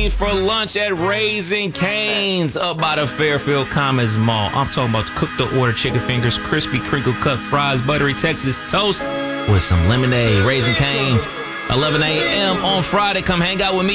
$15 for lunch at Raising Cane's up by the Fairfield Commons Mall. I'm talking about cook-to-order chicken fingers, crispy crinkle-cut fries, buttery Texas toast with some lemonade. Raising Cane's, 11 a.m. on Friday. Come hang out with me.